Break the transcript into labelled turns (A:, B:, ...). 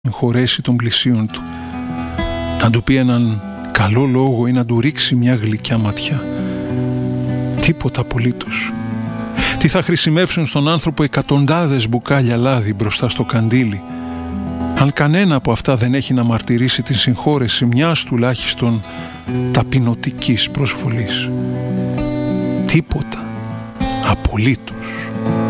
A: χωρέσει των πλησίων του, να του πει έναν καλό λόγο ή να του ρίξει μια γλυκιά ματιά. Τίποτα απολύτως. Τι θα χρησιμεύσουν στον άνθρωπο εκατοντάδες μπουκάλια λάδι μπροστά στο καντήλι, αν κανένα από αυτά δεν έχει να μαρτυρήσει την συγχώρεση μιας τουλάχιστον ταπεινωτικής προσβολής. Τίποτα απολύτως.